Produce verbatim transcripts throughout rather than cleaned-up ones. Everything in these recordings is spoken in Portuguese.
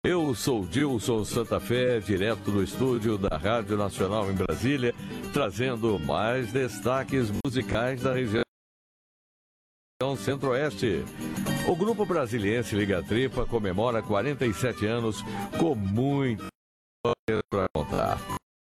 Eu sou Dilson Santa Fé, direto do estúdio da Rádio Nacional em Brasília, trazendo mais destaques musicais da região Centro-Oeste. O grupo brasiliense Liga Tripa comemora quarenta e sete anos com muita história para contar.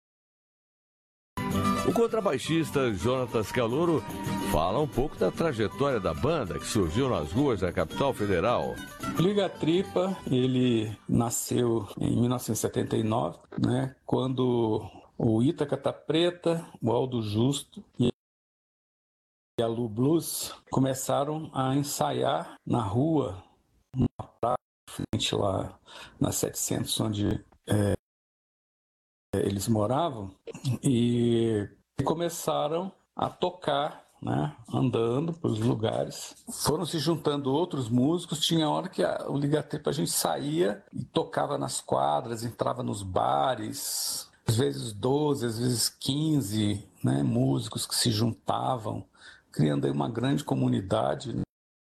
O contrabaixista Jonatas Calouro fala um pouco da trajetória da banda que surgiu nas ruas da capital federal. Liga Tripa, ele nasceu em mil novecentos e setenta e nove, né, quando o Ítaca Tá Preta, o Aldo Justo e a Lu Blues começaram a ensaiar na rua, numa praça, frente lá na setecentos, onde é, eles moravam, e começaram a tocar, né, andando pelos lugares. Foram se juntando outros músicos. Tinha hora que a, o Liga Tripa a gente saía e tocava nas quadras, entrava nos bares, às vezes doze, às vezes quinze, né, músicos que se juntavam, criando aí uma grande comunidade, né?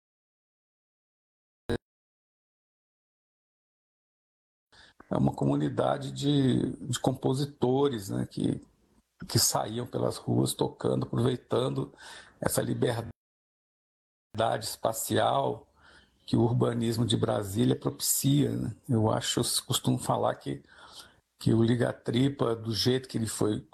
É uma comunidade de, de compositores, né, que, que saíam pelas ruas tocando, aproveitando essa liberdade espacial que o urbanismo de Brasília propicia, né? Eu acho, eu costumo falar que, que o Liga Tripa, do jeito que ele foi